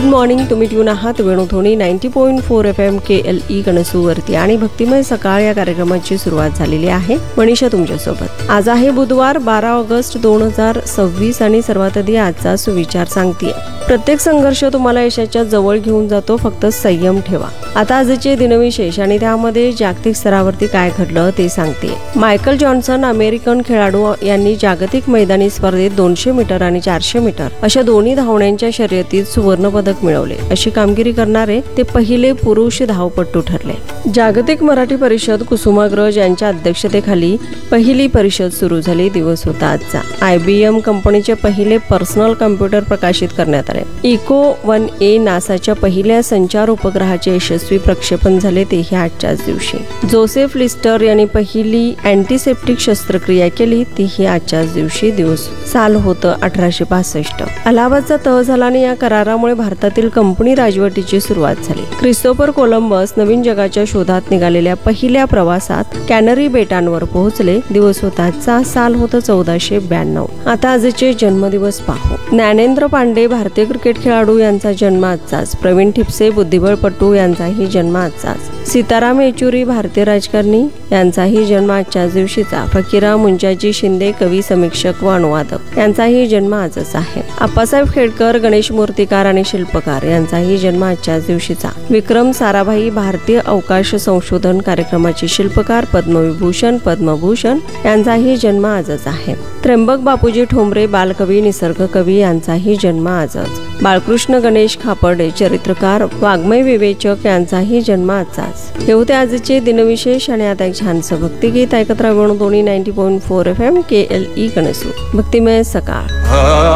Good morning. तुम्ही tune आहात Venudhwani 90.4 FM KLE कणसूवरती आणि भक्तिमय सकाळ या कार्यक्रमाची सुरुवात झालेली आहे. मनीषा तुमच्यासोबत. आज आहे बुधवार 12 ऑगस्ट 2026 आणि सर्वात आधी आजचा सुविचार सांगतेय. प्रत्येक संघर्ष तुम्हाला यशाच्या जवळ घेऊन जातो, फक्त संयम ठेवा. आता आजचे दिनविशेष आणि त्यामध्ये जागतिक स्तरावरती काय घडलं ते सांगते. मायकल जॉन्सन अमेरिकन खेळाडू यांनी जागतिक मैदानी स्पर्धेत 200 मीटर आणि 400 मीटर अशा दोन्ही धावण्यांच्या शर्यतीत सुवर्ण पदक मिळवले. अशी कामगिरी करणारे ते पहिले पुरुष धावपटू ठरले. जागतिक मराठी परिषद कुसुमाग्रज यांच्या अध्यक्षतेखाली पहिली परिषद सुरू झाली. दिवस होता आजचा. IBM कंपनीचे पहिले पर्सनल कम्प्युटर प्रकाशित करण्यात आले. इको 1A नासाच्या पहिल्या संचार उपग्रहाचे यशस्वी प्रक्षेपण झाले, तेही आजच्याच दिवशी. जोसेफ लिस्टर यांनी पहिली अँटीसेप्टिक शस्त्रक्रिया केली, तीही आजच्याच दिवशी. दिवस साल होतं 1865. अलाहाबादचा तह झाला आणि या करारामुळे भारतातील कंपनी राजवटीची सुरुवात झाली. क्रिस्तोफर कोलंबस नवीन जगाच्या शोधात निघालेल्या पहिल्या प्रवासात कॅनरी बेटांवर पोहोचले. दिवस होता आजचा. साल होतं 1492. आता आजचे जन्मदिवस पाहू. ज्ञानेंद्र पांडे भारतीय क्रिकेट खेळाडू यांचा जन्म आजचाच. प्रवीण ठिपसे बुद्धिबळपटू यांचाही जन्म आजचाच. सीताराम येचुरी भारतीय राजकारणी यांचाही जन्म आजच्याच दिवशीचा. फकीरा मुंजाजी शिंदे कवी, समीक्षक व अनुवादक यांचाही जन्म आजच आहे. आप्पासाहेब खेडकर गणेश मूर्तिकार आणि शिल्पकार यांचाही जन्म आजच्याच दिवशीचा. विक्रम साराभाई भारतीय अवकाश संशोधन कार्यक्रमाचे शिल्पकार, पद्मविभूषण पद्मभूषण यांचाही जन्म आजच आहे. त्र्यंबक बापूजी ठोंबरे बालकवी, निसर्गकवी यांचाही जन्म आजच. बाळकृष्ण गणेश खापर्डे चरित्रकार, वाङ्मय विवेचक यांचाही जन्म आजचाच. हे होते आजचे दिनविशेष आणि आता एक छानसं भक्तिगीत ऐकत राहून 90.4 FM KLE कणसू. भक्तिमय सकाळ.